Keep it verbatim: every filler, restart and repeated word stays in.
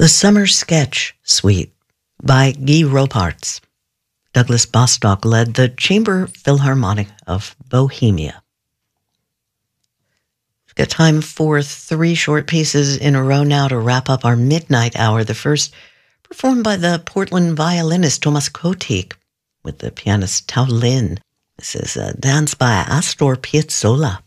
The Summer Sketch Suite by Guy Roparts. Douglas Bostock led the Chamber Philharmonic of Bohemia. We've got time for three short pieces in a row now to wrap up our midnight hour. The first performed by the Portland violinist Thomas Kotik with the pianist Tao Lin. This is a dance by Astor Piazzolla.